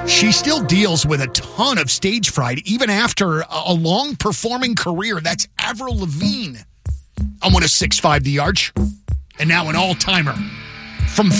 She still deals with a ton of stage fright, even after a long performing career. That's Avril Lavigne on 106.5 The Arch. And now an all-timer from